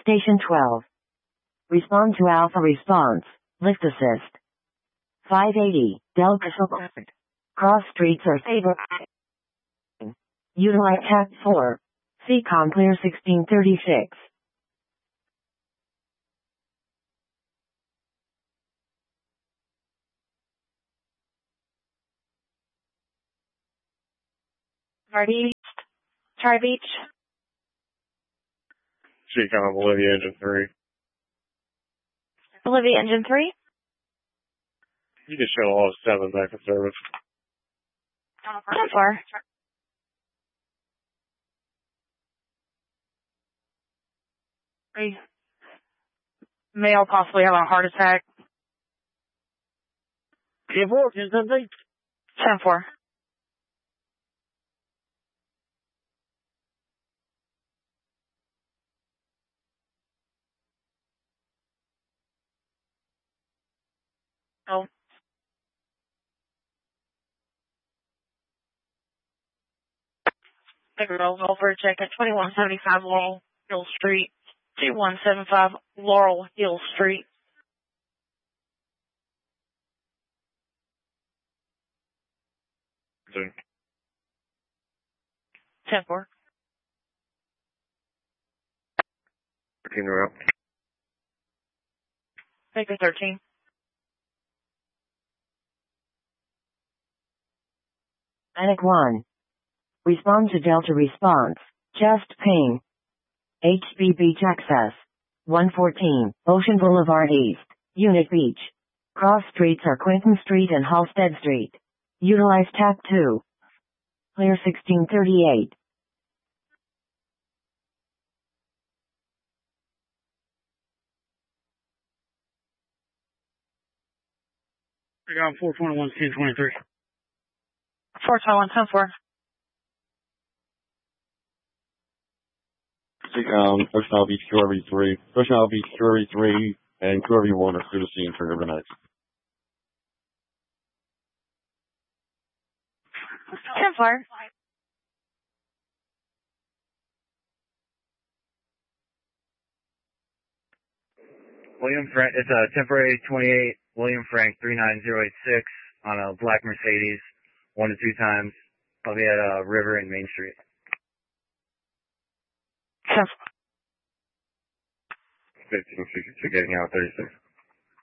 Station 12. Respond to Alpha response. Lift assist. 580. Delta support. Cross streets or favor. Utilize TAC 4. CCOM clear 1636. Tri Beach. CCOM Bolivia Engine 3. Bolivia Engine 3. You can show all 7 back in service. 10-4. Male possibly having a heart attack. 10-4. Oh. Take a roll over a check at 2175 Laurel Hill Street. 2175 Laurel Hill Street. So, 10-4. 13 route. Baker 13. Panic 1. Respond to Delta response. Chest pain. HB Beach access. 114, Ocean Boulevard East, Unit Beach. Cross streets are Quinton Street and Halstead Street. Utilize TAC 2. Clear 1638. I got 421, 1023. 421, 10-4. Ocean Isle Beach, QRV3. Ocean Isle Beach, QRV3, and QRV1 are through the scene for overnight. 10-4. William Frank, it's a temporary 28, William Frank 39086 on a black Mercedes, 1 to 2 times. I'll be at River and Main Street. 10-4. 15, getting out 36.